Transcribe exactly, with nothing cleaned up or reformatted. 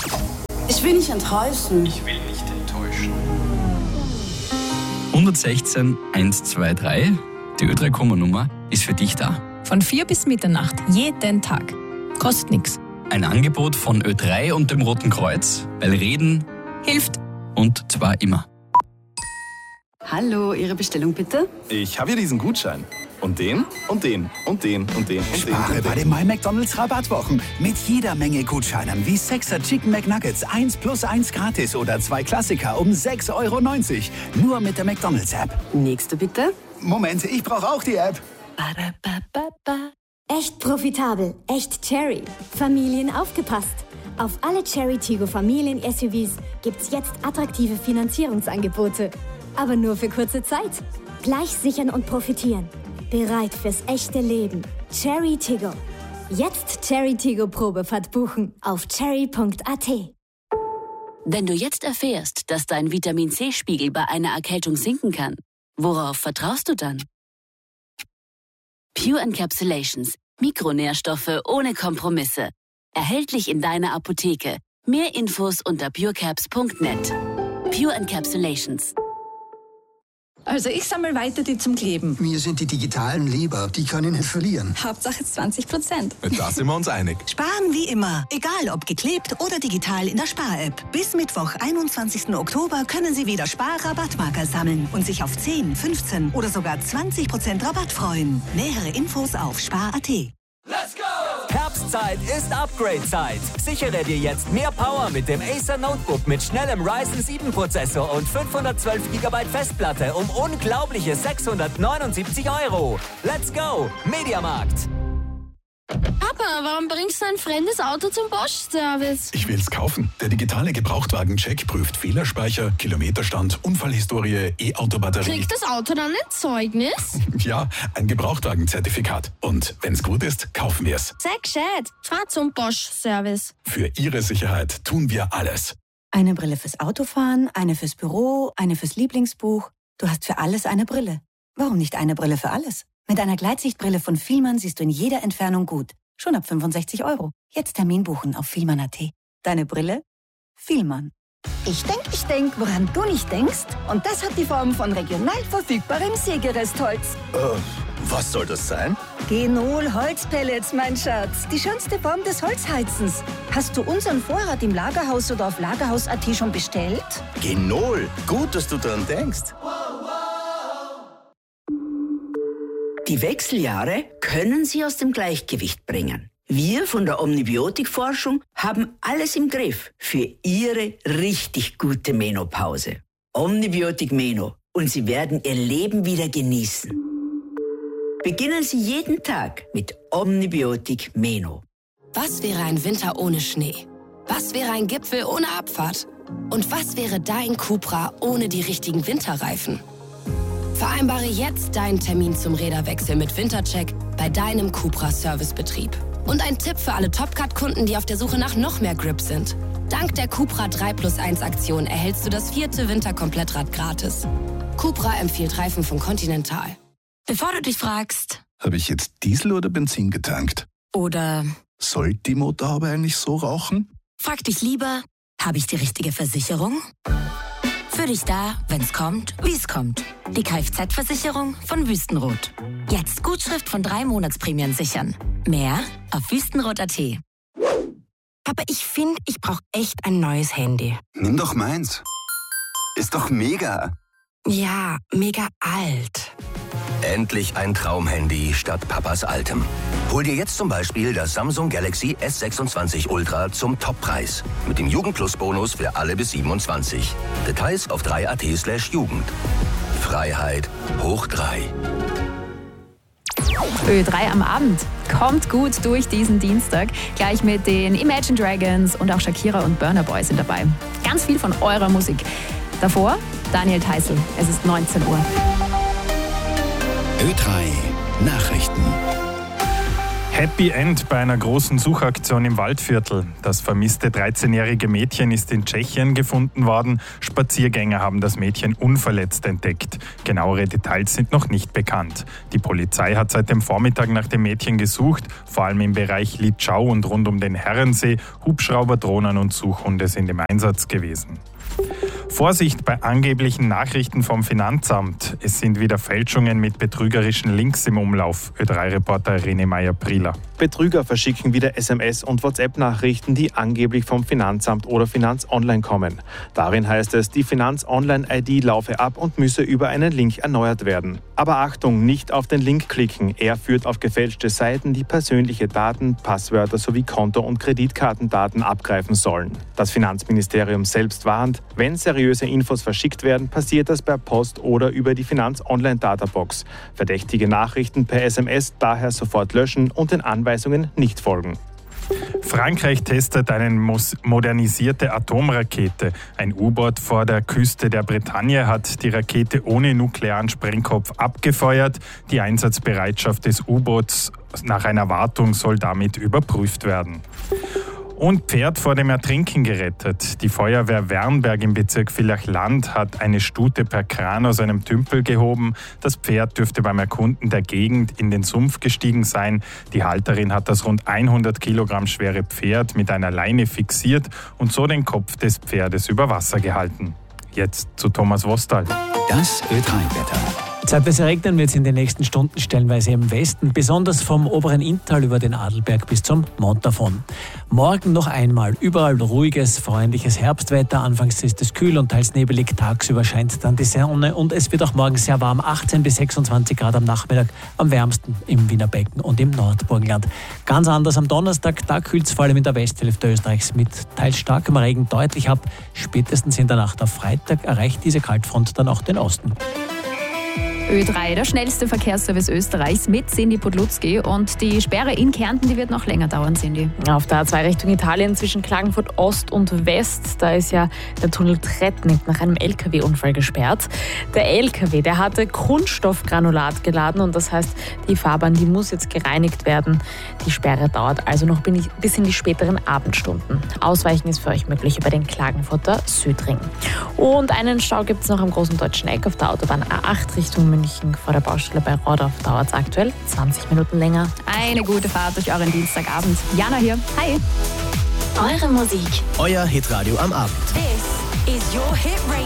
Ich will nicht enttäuschen. Ich will nicht enttäuschen. hundertsechzehn eins zwei drei, die Ö drei Komma-Nummer, ist für dich da. Von vier bis Mitternacht, jeden Tag. Kostet nichts. Ein Angebot von Ö drei und dem Roten Kreuz, weil Reden hilft und zwar immer. Hallo, Ihre Bestellung bitte? Ich habe hier diesen Gutschein. Und den, und den, und den, und den, und den. Spare bei den My McDonald's Rabattwochen. Mit jeder Menge Gutscheinen wie sechser Chicken McNuggets, eins plus eins gratis oder zwei Klassiker um sechs Euro neunzig. Nur mit der McDonald's App. Nächste bitte. Moment, ich brauche auch die App. Echt profitabel, echt Cherry. Familien aufgepasst. Auf alle Cherry Tiggo Familien-S U Vs gibt's jetzt attraktive Finanzierungsangebote. Aber nur für kurze Zeit. Gleich sichern und profitieren. Bereit fürs echte Leben. Cherry Tiggo. Jetzt Cherry Tiggo Probefahrt buchen auf cherry punkt a t. Wenn du jetzt erfährst, dass dein Vitamin-C-Spiegel bei einer Erkältung sinken kann, worauf vertraust du dann? Pure Encapsulations. Mikronährstoffe ohne Kompromisse. Erhältlich in deiner Apotheke. Mehr Infos unter purecaps punkt net. Pure Encapsulations. Also ich sammle weiter die zum Kleben. Mir sind die Digitalen lieber. Die kann ich nicht verlieren. Hauptsache zwanzig Prozent. Da sind wir uns einig. Sparen wie immer. Egal ob geklebt oder digital in der Spar-App. Bis Mittwoch, einundzwanzigsten Oktober, können Sie wieder Spar-Rabattmarker sammeln und sich auf zehn, fünfzehn oder sogar zwanzig Prozent Rabatt freuen. Nähere Infos auf spar punkt a t. Let's go! Herbstzeit ist Upgrade-Zeit. Sichere dir jetzt mehr Power mit dem Acer Notebook mit schnellem Ryzen sieben Prozessor und fünfhundertzwölf Gigabyte Festplatte um unglaubliche sechshundertneunundsiebzig Euro. Let's go! Mediamarkt. Papa, warum bringst du ein fremdes Auto zum Bosch-Service? Ich will's kaufen. Der digitale Gebrauchtwagen-Check prüft Fehlerspeicher, Kilometerstand, Unfallhistorie, E-Auto-Batterie. Kriegt das Auto dann ein Zeugnis? Ja, ein Gebrauchtwagen-Zertifikat. Und wenn's gut ist, kaufen wir's. Sehr gescheit. Fahr zum Bosch-Service. Für Ihre Sicherheit tun wir alles. Eine Brille fürs Autofahren, eine fürs Büro, eine fürs Lieblingsbuch. Du hast für alles eine Brille. Warum nicht eine Brille für alles? Mit einer Gleitsichtbrille von Fielmann siehst du in jeder Entfernung gut. Schon ab fünfundsechzig Euro. Jetzt Termin buchen auf fielmann punkt a t. Deine Brille? Fielmann. Ich denk, ich denk, woran du nicht denkst. Und das hat die Form von regional verfügbarem Sägerestholz. Äh, was soll das sein? Genol Holzpellets, mein Schatz. Die schönste Form des Holzheizens. Hast du unseren Vorrat im Lagerhaus oder auf lagerhaus punkt a t schon bestellt? Genol. Gut, dass du dran denkst. Die Wechseljahre können Sie aus dem Gleichgewicht bringen. Wir von der Omnibiotik-Forschung haben alles im Griff für Ihre richtig gute Menopause. Omnibiotik Meno. Und Sie werden Ihr Leben wieder genießen. Beginnen Sie jeden Tag mit Omnibiotik Meno. Was wäre ein Winter ohne Schnee? Was wäre ein Gipfel ohne Abfahrt? Und was wäre dein Cupra ohne die richtigen Winterreifen? Vereinbare jetzt deinen Termin zum Räderwechsel mit Wintercheck bei deinem Cupra-Servicebetrieb. Und ein Tipp für alle Topcat-Kunden, die auf der Suche nach noch mehr Grip sind. Dank der Cupra drei plus eins Aktion erhältst du das vierte Winterkomplettrad gratis. Cupra empfiehlt Reifen von Continental. Bevor du dich fragst... Habe ich jetzt Diesel oder Benzin getankt? Oder... Sollte die Motorhaube eigentlich so rauchen? Frag dich lieber, habe ich die richtige Versicherung? Für dich da, wenn's kommt, wie's kommt. Die Kfz-Versicherung von Wüstenrot. Jetzt Gutschrift von drei Monatsprämien sichern. Mehr auf wüstenrot punkt a t. Aber ich finde, ich brauche echt ein neues Handy. Nimm doch meins. Ist doch mega. Ja, mega alt. Endlich ein Traumhandy statt Papas altem. Hol dir jetzt zum Beispiel das Samsung Galaxy S sechsundzwanzig Ultra zum Toppreis. Mit dem Jugendplus-Bonus für alle bis siebenundzwanzig. Details auf drei punkt a t slash Jugend. Freiheit hoch drei. Ö drei am Abend kommt gut durch diesen Dienstag. Gleich mit den Imagine Dragons und auch Shakira und Burna Boy sind dabei. Ganz viel von eurer Musik. Davor Daniel Theißl. Es ist neunzehn Uhr. Ö drei Nachrichten. Happy End bei einer großen Suchaktion im Waldviertel. Das vermisste dreizehnjährige Mädchen ist in Tschechien gefunden worden. Spaziergänger haben das Mädchen unverletzt entdeckt. Genauere Details sind noch nicht bekannt. Die Polizei hat seit dem Vormittag nach dem Mädchen gesucht, vor allem im Bereich Litschau und rund um den Herrensee. Hubschrauber, Drohnen und Suchhunde sind im Einsatz gewesen. Vorsicht bei angeblichen Nachrichten vom Finanzamt. Es sind wieder Fälschungen mit betrügerischen Links im Umlauf. Ö drei Reporter René Meyer-Prieler. Betrüger verschicken wieder S M S- und WhatsApp-Nachrichten, die angeblich vom Finanzamt oder Finanz Online kommen. Darin heißt es, die Finanz Online-I D laufe ab und müsse über einen Link erneuert werden. Aber Achtung, nicht auf den Link klicken. Er führt auf gefälschte Seiten, die persönliche Daten, Passwörter sowie Konto- und Kreditkartendaten abgreifen sollen. Das Finanzministerium selbst warnt, wenn seriöse Infos verschickt werden, passiert das per Post oder über die Finanz Online Databox. Verdächtige Nachrichten per S M S daher sofort löschen und den Anweisungen nicht folgen. Frankreich testet eine modernisierte Atomrakete. Ein U-Boot vor der Küste der Bretagne hat die Rakete ohne nuklearen Sprengkopf abgefeuert. Die Einsatzbereitschaft des U-Boots nach einer Wartung soll damit überprüft werden. Und Pferd vor dem Ertrinken gerettet. Die Feuerwehr Wernberg im Bezirk Villach-Land hat eine Stute per Kran aus einem Tümpel gehoben. Das Pferd dürfte beim Erkunden der Gegend in den Sumpf gestiegen sein. Die Halterin hat das rund hundert Kilogramm schwere Pferd mit einer Leine fixiert und so den Kopf des Pferdes über Wasser gehalten. Jetzt zu Thomas Wostal. Das Ö drei Wetter. Zeitweise regnen wird es in den nächsten Stunden stellenweise im Westen, besonders vom oberen Inntal über den Adelberg bis zum Montafon. Morgen noch einmal überall ruhiges, freundliches Herbstwetter. Anfangs ist es kühl und teils nebelig, tagsüber scheint dann die Sonne und es wird auch morgen sehr warm, achtzehn bis sechsundzwanzig Grad am Nachmittag, am wärmsten im Wiener Becken und im Nordburgenland. Ganz anders am Donnerstag, da kühlt es vor allem in der Westhälfte Österreichs mit teils starkem Regen deutlich ab. Spätestens in der Nacht auf Freitag erreicht diese Kaltfront dann auch den Osten. Ö drei, der schnellste Verkehrsservice Österreichs mit Cindy Podlutzki. Und die Sperre in Kärnten, die wird noch länger dauern, Cindy. Auf der A zwei Richtung Italien zwischen Klagenfurt Ost und West, da ist ja der Tunnel Tretnik nach einem L K W-Unfall gesperrt. Der L K W, der hatte Kunststoffgranulat geladen und das heißt, die Fahrbahn, die muss jetzt gereinigt werden. Die Sperre dauert also noch bis in die späteren Abendstunden. Ausweichen ist für euch möglich über den Klagenfurter Südring. Und einen Stau gibt es noch am Großen Deutschen Eck auf der Autobahn A acht Richtung München. Vor der Baustelle bei Rodorf dauert es aktuell zwanzig Minuten länger. Eine gute Fahrt durch euren Dienstagabend. Jana hier. Hi. Eure Musik. Euer Hitradio am Abend. This is your Hit Radio.